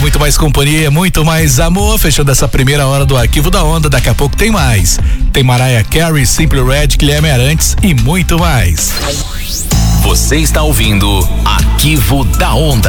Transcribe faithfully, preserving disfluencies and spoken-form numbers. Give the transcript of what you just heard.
muito mais companhia, muito mais amor, fechando essa primeira hora do Arquivo da Onda. Daqui a pouco tem mais. Tem Mariah Carey, Simple Red, Guilherme Arantes e muito mais. Você está ouvindo Arquivo da Onda.